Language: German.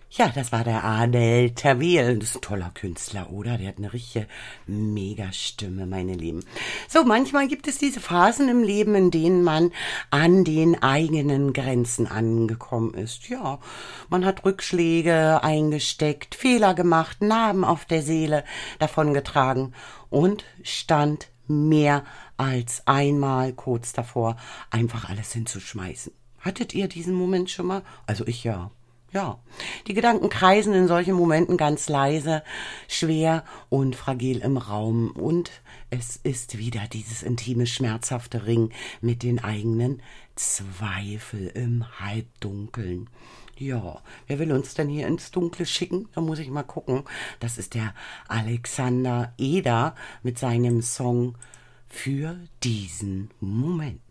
Ja, das war der Adel Tawil. Das ist ein toller Künstler, oder? Der hat eine richtige Megastimme, meine Lieben. So, manchmal gibt es diese Phasen im Leben, in denen man an den eigenen Grenzen angekommen ist. Ja, man hat Rückschläge eingesteckt, Fehler gemacht, Narben auf der Seele davongetragen und stand mehr als einmal kurz davor, einfach alles hinzuschmeißen. Hattet ihr diesen Moment schon mal? Also ich ja. Ja, die Gedanken kreisen in solchen Momenten ganz leise, schwer und fragil im Raum. Und es ist wieder dieses intime, schmerzhafte Ringen mit den eigenen Zweifel im Halbdunkeln. Ja, wer will uns denn hier ins Dunkle schicken? Da muss ich mal gucken. Das ist der Alexander Eder mit seinem Song für diesen Moment.